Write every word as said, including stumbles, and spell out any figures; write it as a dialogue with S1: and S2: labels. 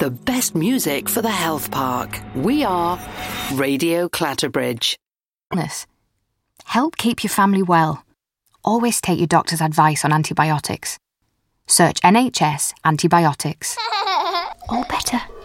S1: the best music for the health park. We are Radio Clatterbridge.
S2: Help keep your family well. Always take your doctor's advice on antibiotics. Search N H S antibiotics. All better.